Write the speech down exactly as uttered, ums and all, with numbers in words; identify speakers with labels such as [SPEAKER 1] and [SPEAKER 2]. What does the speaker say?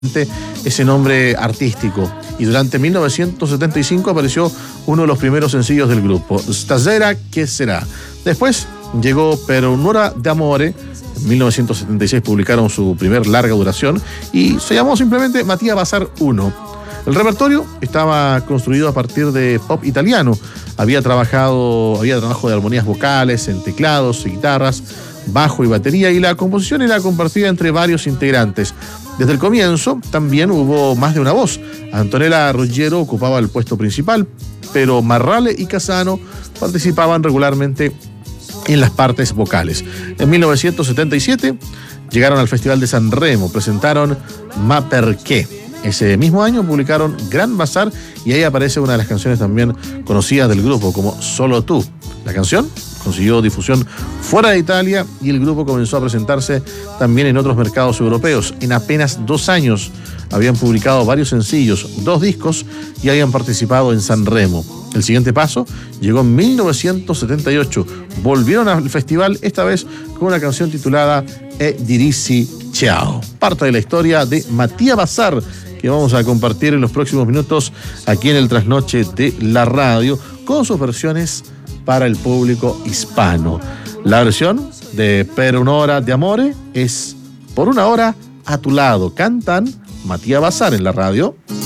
[SPEAKER 1] ese nombre artístico, y durante mil novecientos setenta y cinco apareció uno de los primeros sencillos del grupo, Stasera che será. Después llegó Per un'ora d'amore. En mil novecientos setenta y seis publicaron su primer larga duración y se llamó simplemente Mattia Bazar uno. El repertorio estaba construido a partir de pop italiano. Había trabajado, había trabajo de armonías vocales en teclados y guitarras, bajo y batería, y la composición era compartida entre varios integrantes. Desde el comienzo también hubo más de una voz. Antonella Ruggiero ocupaba el puesto principal, pero Marrale y Casano participaban regularmente en las partes vocales. En mil novecientos setenta y siete llegaron al Festival de Sanremo, presentaron Ma Perché. Ese mismo año publicaron Gran Bazar y ahí aparece una de las canciones también conocidas del grupo, como Solo tú. La canción consiguió difusión fuera de Italia y el grupo comenzó a presentarse también en otros mercados europeos. En apenas dos años habían publicado varios sencillos, dos discos y habían participado en Sanremo. El siguiente paso llegó en mil novecientos setenta y ocho. Volvieron al festival, esta vez con una canción titulada E dirissi ciao. Parte de la historia de Mattia Bazar, que vamos a compartir en los próximos minutos aquí en el Trasnoche de la radio, con sus versiones para el público hispano. La versión de Per un'ora d'amore es Por una hora a tu lado. Cantan Mattia Bazar en la radio.